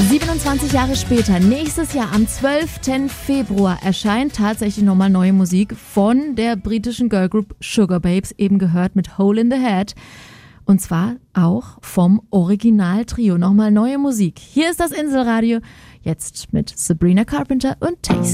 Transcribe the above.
27 Jahre später, nächstes Jahr am 12. Februar, erscheint tatsächlich nochmal neue Musik von der britischen Girlgroup Sugababes, eben gehört mit Hole in the Head. Und zwar auch vom Originaltrio. Nochmal neue Musik. Hier ist das Inselradio, jetzt mit Sabrina Carpenter und Taste.